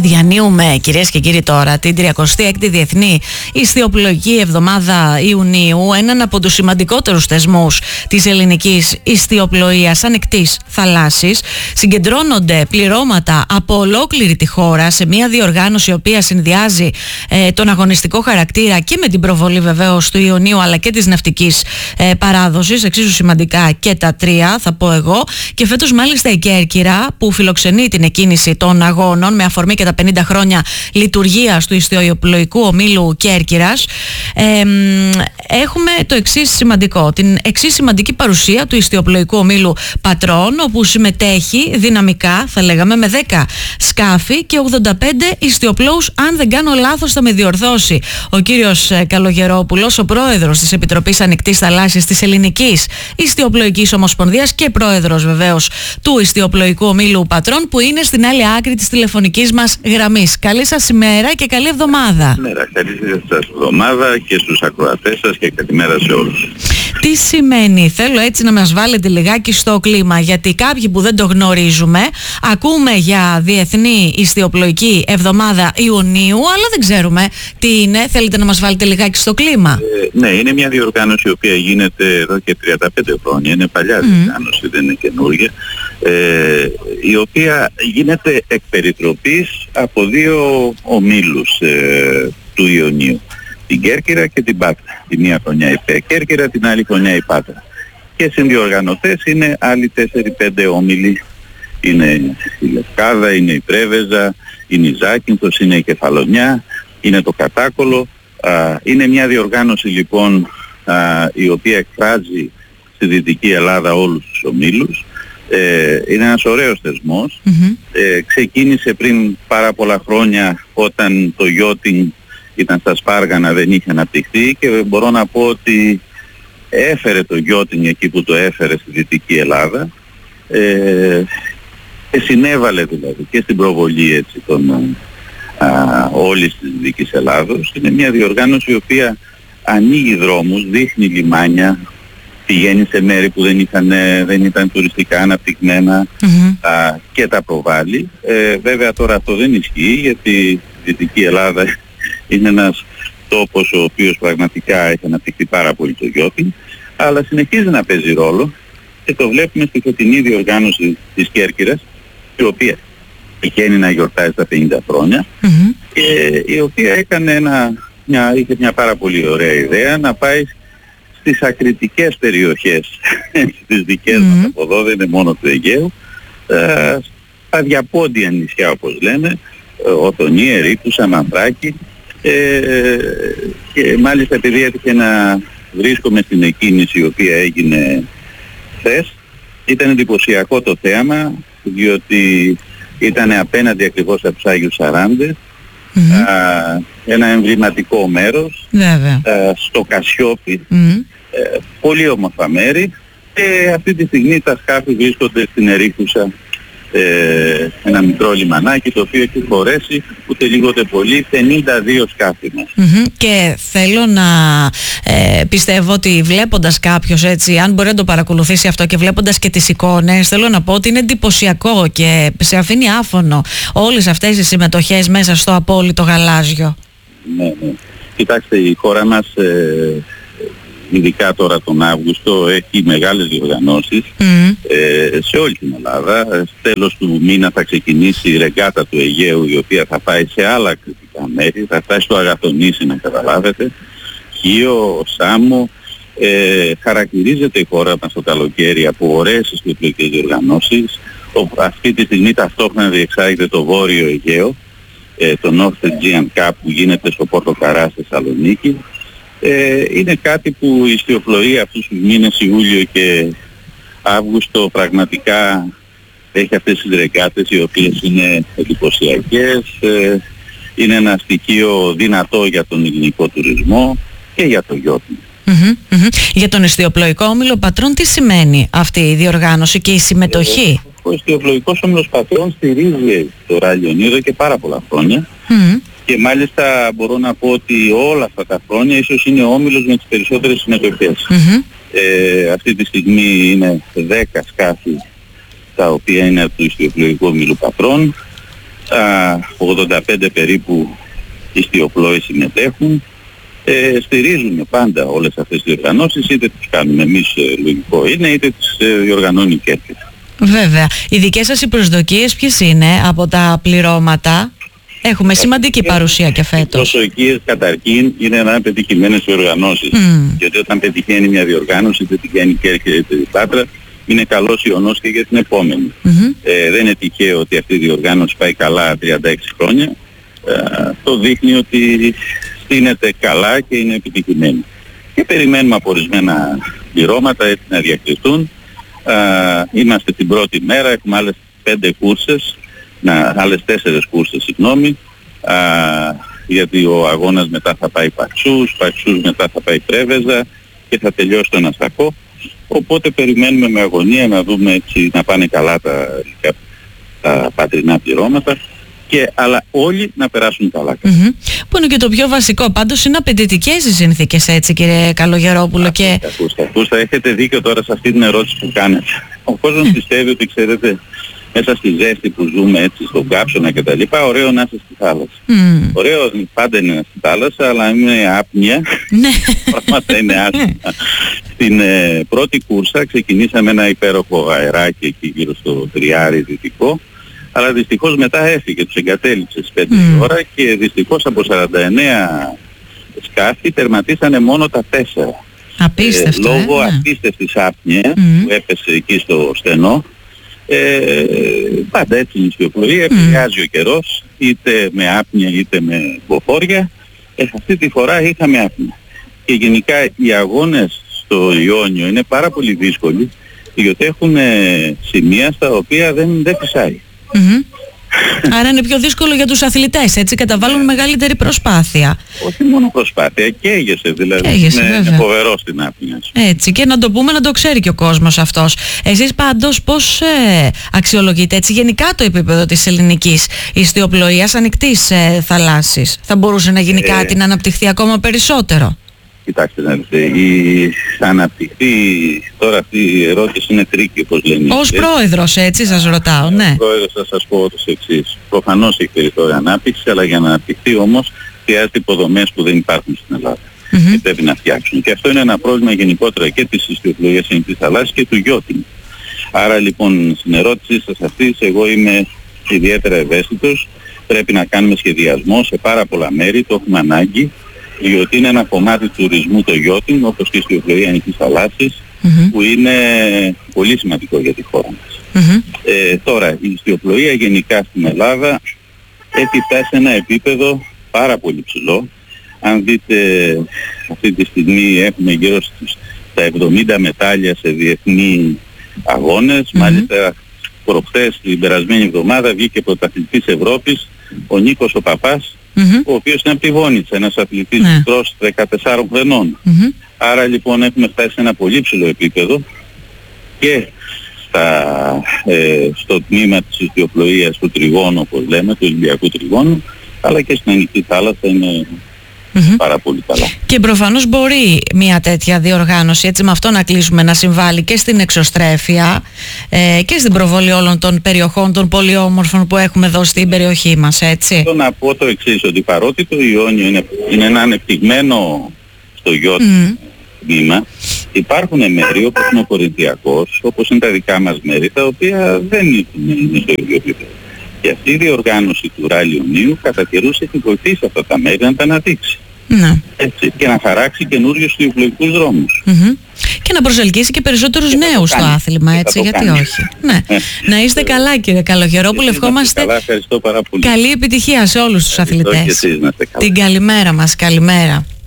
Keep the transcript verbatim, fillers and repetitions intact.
Διανύουμε, κυρίες και κύριοι, τώρα την τριακοστή έκτη Διεθνή Ιστιοπλοϊκή Εβδομάδα Ιουνίου, έναν από τους σημαντικότερους θεσμούς της ελληνικής ιστιοπλοείας ανοιχτής θαλάσσης. Συγκεντρώνονται πληρώματα από ολόκληρη τη χώρα σε μια διοργάνωση η οποία συνδυάζει ε, τον αγωνιστικό χαρακτήρα και με την προβολή βεβαίως του Ιουνίου αλλά και της ναυτικής ε, παράδοσης, εξίσου σημαντικά και τα τρία θα πω εγώ. Και φέτος μάλιστα η Κέρκυρα, που φιλοξενεί την εκκίνηση των αγώνων με αφορμή και τα πενήντα χρόνια λειτουργίας του Ιστιοπλοϊκού Ομίλου Κέρκυρας, ε, έχουμε το εξής σημαντικό, την εξής σημαντική παρουσία του Ιστιοπλοϊκού Ομίλου Πατρών, όπου συμμετέχει δυναμικά, θα λέγαμε, με δέκα σκάφη και ογδόντα πέντε ιστιοπλώους, αν δεν κάνω λάθος θα με διορθώσει ο κύριος Καλογερόπουλος, ο πρόεδρος της Επιτροπής Ανοιχτής Θαλάσσης της Ελληνικής Ιστιοπλοϊκής Ομοσπονδίας και πρόεδρος βεβαίως του Ιστιοπλοϊκού Ομίλου Πατρών, που είναι στην άλλη άκρη της τηλεφωνικής μας γραμμής. Καλή σας ημέρα και καλή εβδομάδα. Καλημέρα, καλή σας εβδομάδα και στους ακροατές σας και καλημέρα σε όλους. Τι σημαίνει, θέλω έτσι να μας βάλετε λιγάκι στο κλίμα, γιατί κάποιοι που δεν το γνωρίζουμε ακούμε για Διεθνή Ιστιοπλοϊκή Εβδομάδα Ιουνίου, αλλά δεν ξέρουμε τι είναι. Θέλετε να μας βάλετε λιγάκι στο κλίμα? Ε, ναι, είναι μια διοργάνωση η οποία γίνεται εδώ και τριάντα πέντε χρόνια. Είναι παλιά mm. διοργάνωση, δεν είναι καινούργια. Ε, η οποία γίνεται εκ περιτροπής από δύο ομίλους ε, του Ιωνίου. Την Κέρκυρα και την Πάτρα. Τη μία χρονιά η Κέρκυρα, την άλλη χρονιά η Πάτρα. Και συνδιοργανωτές είναι άλλοι τέσσερις πέντε όμιλοι. Είναι η Λευκάδα, είναι η Πρέβεζα, είναι η Ζάκυνθος, είναι η Κεφαλονιά, είναι το Κατάκολο. Α, είναι μια διοργάνωση λοιπόν α, η οποία εκφράζει στη Δυτική Ελλάδα όλους τους ομίλους. Ε, είναι ένας ωραίος θεσμός. Mm-hmm. Ε, ξεκίνησε πριν πάρα πολλά χρόνια όταν το yachting ήταν στα Σπάργανα, δεν είχε αναπτυχθεί, και μπορώ να πω ότι έφερε το yachting εκεί που το έφερε στη Δυτική Ελλάδα ε, και συνέβαλε δηλαδή και στην προβολή έτσι των α, όλης της Δυτικής Ελλάδος. Είναι μια διοργάνωση η οποία ανοίγει δρόμους, δείχνει λιμάνια, πηγαίνει σε μέρη που δεν ήταν, δεν ήταν τουριστικά αναπτυγμένα mm-hmm. α, και τα προβάλλει. Ε, βέβαια τώρα αυτό δεν ισχύει, γιατί η Δυτική Ελλάδα είναι ένας τόπος ο οποίος πραγματικά έχει αναπτυχθεί πάρα πολύ το yachting, αλλά συνεχίζει να παίζει ρόλο και το βλέπουμε στη φετινή διοργάνωση της Κέρκυρας, η οποία πηγαίνει να γιορτάζει τα πενήντα χρόνια mm-hmm. και η οποία έκανε ένα, μια, είχε μια πάρα πολύ ωραία ιδέα να πάει στις ακριτικές περιοχές, στις δικές mm-hmm. μας από εδώ, δεν είναι μόνο του Αιγαίου, ε, στα διαπόντια νησιά όπως λένε, Οθονή, Ερίκουσα, Μαυράκη, ε, και μάλιστα επειδή έτυχε να βρίσκομαι στην εκκίνηση η οποία έγινε χθες, ήταν εντυπωσιακό το θέαμα, διότι ήταν απέναντι ακριβώς από τους Άγιους Σαράντες, mm-hmm. α, ένα εμβληματικό μέρος, α, στο Κασιόπι, mm-hmm. ε, πολύ όμορφα μέρη, και αυτή τη στιγμή τα σκάφη βρίσκονται στην Ερίκουσα, ε, ένα μικρό λιμανάκι το οποίο έχει χωρέσει ούτε λίγο ούτε πολύ πενήντα δύο σκάφη μας. Mm-hmm. Και θέλω να ε, πιστεύω ότι βλέποντας κάποιος έτσι, αν μπορεί να το παρακολουθήσει αυτό και βλέποντας και τις εικόνες, θέλω να πω ότι είναι εντυπωσιακό και σε αφήνει άφωνο όλες αυτές οι συμμετοχές μέσα στο απόλυτο γαλάζιο. Ναι, ναι. Κοιτάξτε, η χώρα μας ε, ειδικά τώρα τον Αύγουστο έχει μεγάλες διοργανώσεις mm. ε, σε όλη την Ελλάδα. Τέλος του μήνα θα ξεκινήσει η ρεγκάτα του Αιγαίου, η οποία θα πάει σε άλλα κριτικά μέρη, θα φτάσει στο Αγαθονήσι, να καταλάβετε, Χίο, Σάμο. Ε, χαρακτηρίζεται η χώρα μας το καλοκαίρι από ωραίες ιστιοπλοϊκές διοργανώσεις. Αυτή τη στιγμή ταυτόχρονα διεξάγεται το Βόρειο Αιγαίο, ε, το North Aegean Cup που γίνεται στο Πόρτο Καρά στη Θεσσαλονίκη. Ε, είναι κάτι που η ιστιοπλοεία αυτούς τους μήνες, Ιούλιο και Αύγουστο, πραγματικά έχει αυτές τις ρεγκάτες οι οποίες είναι εντυπωσιακές. Ε, είναι ένα στοιχείο δυνατό για τον ελληνικό τουρισμό και για το yachting. Mm-hmm, mm-hmm. Για τον Ιστιοπλοϊκό Όμιλο Πατρών τι σημαίνει αυτή η διοργάνωση και η συμμετοχή? Ε, ο Ιστιοπλοϊκός Όμιλος Πατρών στηρίζει το Ράλιον εδώ και πάρα πολλά χρόνια. Mm-hmm. Και μάλιστα μπορώ να πω ότι όλα αυτά τα χρόνια ίσως είναι ο όμιλος με τις περισσότερες συμμετοχές. Mm-hmm. Ε, αυτή τη στιγμή είναι δέκα σκάφη τα οποία είναι από του Ιστιοπλοϊκού Ομίλου Πατρών. ογδόντα πέντε περίπου ιστιοπλόοι συμμετέχουν. Ε, στηρίζουν πάντα όλες αυτές τις διοργανώσεις, είτε τις κάνουμε εμείς, ε, λογικό είναι, είτε τις ε, διοργανώνει η Κέρκυρα. Βέβαια. Οι δικές σας οι προσδοκίες ποιες είναι από τα πληρώματα? Έχουμε σημαντική παρουσία και φέτος. Οι προσδοκίες καταρχήν είναι να είναι πετυχημένες διοργανώσεις. Mm. Γιατί όταν πετυχαίνει μια διοργάνωση, είτε την κάνει η Κέρκυρα είτε η Πάτρα, είναι καλός ιονός και για την επόμενη. Mm-hmm. Ε, δεν είναι τυχαίο ότι αυτή η διοργάνωση πάει καλά τριάντα έξι χρόνια. Ε, το δείχνει ότι στείνεται καλά και είναι επιτυχημένη. Και περιμένουμε από ορισμένα πληρώματα έτσι να διακριθούν. Ε, είμαστε την πρώτη μέρα, έχουμε άλλες πέντε κούρσες, να, άλλες τέσσερις κούρσες, συγγνώμη, ε, γιατί ο αγώνας μετά θα πάει Παξούς, Παξούς μετά θα πάει Πρέβεζα και θα τελειώσει το Αναστακό. Οπότε περιμένουμε με αγωνία να δούμε έτσι να πάνε καλά τα, τα πατρινά πληρώματα. Και, αλλά όλοι να περάσουν καλά. Mm-hmm. Που είναι και το πιο βασικό. Πάντως είναι απαιτητικές οι συνθήκες, έτσι, κύριε Καλογερόπουλο. Ακούστε, και... ακούστε, ακούστε, έχετε δίκιο τώρα σε αυτή την ερώτηση που κάνετε. Ο κόσμος mm. πιστεύει ότι, ξέρετε, μέσα στη ζέστη που ζούμε, έτσι, στον κάψωνα και τα λοιπά, ωραίο να είσαι στη θάλασσα. Mm. Ωραίο πάντα είναι στη θάλασσα, αλλά είναι άπνοια. Πράγματα είναι άσχημα. Στην ε, πρώτη κούρσα ξεκινήσαμε ένα υπέροχο αεράκι εκεί γύρω στο Τριάρι δυτικό. Αλλά δυστυχώς μετά έφυγε, τους εγκατέλειψε στις πέντε mm. ώρα και δυστυχώς από σαράντα εννέα σκάφη τερματίσανε μόνο τα τέσσερα. Απίστευτο, ε, λόγω ε, ναι. απίστευτης άπνοιας mm. που έπεσε εκεί στο στενό. Ε, πάντα έτσι είναι η ιστιοπλοεία, mm. επηρεάζει ο καιρός, είτε με άπνοια είτε με μποφόρια. Ε, αυτή τη φορά είχαμε άπνοια. Και γενικά οι αγώνες στο Ιόνιο είναι πάρα πολύ δύσκολοι, διότι έχουν ε, σημεία στα οποία δεν, δεν φυσάει. Mm-hmm. Άρα είναι πιο δύσκολο για τους αθλητές, έτσι, καταβάλουν μεγαλύτερη προσπάθεια. Όχι μόνο προσπάθεια, καίγεσαι δηλαδή, καίγεσαι, είναι, είναι φοβερό στην άπνοια. Έτσι, και να το πούμε, να το ξέρει και ο κόσμος αυτός. Εσείς πάντως πώς ε, αξιολογείτε έτσι γενικά το επίπεδο της ελληνικής ιστιοπλοείας ανοιχτής ε, θαλάσσης? Θα μπορούσε να γίνει ε, κάτι να αναπτυχθεί ακόμα περισσότερο? Κοιτάξτε να δείτε, η... θα αναπτυχθεί, τώρα αυτή η ερώτηση είναι τρίκη, όπως λένε. Ως πρόεδρος, έτσι σας ρωτάω, ναι. Ως πρόεδρος θα σας πω το εξής. Προφανώς έχει περιθώριο ανάπτυξη, αλλά για να αναπτυχθεί όμως χρειάζεται υποδομές που δεν υπάρχουν στην Ελλάδα. Mm-hmm. Και πρέπει να φτιάξουν. Και αυτό είναι ένα πρόβλημα γενικότερα και της ιστιοπλοείας ανοιχτής θαλάσσης και του γιότινγκ. Άρα λοιπόν στην ερώτησή σας αυτή, εγώ είμαι ιδιαίτερα ευαίσθητος. Πρέπει να κάνουμε σχεδιασμό σε πάρα πολλά μέρη, το έχουμε ανάγκη. Διότι είναι ένα κομμάτι του τουρισμού το γιότινγκ, όπως και η ιστιοπλοεία ανοιχτής θαλάσσης, mm-hmm. που είναι πολύ σημαντικό για τη χώρα μας. Mm-hmm. Ε, τώρα, η ιστιοπλοεία γενικά στην Ελλάδα έχει φτάσει σε ένα επίπεδο πάρα πολύ ψηλό. Αν δείτε, αυτή τη στιγμή έχουμε γύρω στα εβδομήντα μετάλλια σε διεθνή αγώνες. Mm-hmm. Μάλιστα, προχθές την περασμένη εβδομάδα βγήκε πρωταθλητής Ευρώπης ο Νίκος ο Παπάς, mm-hmm. ο οποίος είναι από τη Βόνιτσα, ένας αθλητής yeah. μικρός δεκατεσσάρων χρονών. Mm-hmm. Άρα λοιπόν έχουμε φτάσει σε ένα πολύ ψηλό επίπεδο και στα, ε, στο τμήμα της ιστιοπλοείας του τριγώνου, όπως λέμε, του Ολυμπιακού τριγώνου, αλλά και στην ανοιχτή θάλασσα είναι mm-hmm. πάρα πολύ καλά. Και προφανώς μπορεί μια τέτοια διοργάνωση, έτσι με αυτό να κλείσουμε, να συμβάλλει και στην εξωστρέφεια ε, και στην προβολή όλων των περιοχών, των πολυόμορφων που έχουμε εδώ στην περιοχή μας, έτσι. Θέλω να πω το εξής, ότι παρότι το Ιόνιο είναι, είναι ένα ανεπτυγμένο στο γιότινγκ τμήμα, υπάρχουν μέρη όπως είναι ο Κορινθιακός, όπως είναι τα δικά μας μέρη, τα οποία δεν είναι στο ίδιο επίπεδο. Και αυτή η διοργάνωση του Ράλι Ιουνίου κατά καιρούς έχει βοηθήσει αυτά τα μέρη να τα αναδείξει. Ναι. Έτσι, και να χαράξει καινούριους ιστιοπλοϊκούς δρόμους. Mm-hmm. Και να προσελκύσει και περισσότερους και νέους στο άθλημα, έτσι, γιατί κάνει. όχι. Ναι. Να είστε καλά, κύριε Καλογερόπουλο, ευχόμαστε καλά, ευχαριστώ πάρα πολύ. Καλή επιτυχία σε όλους τους αθλητές. Και εσείς να είστε καλά. Την καλημέρα μας, καλημέρα.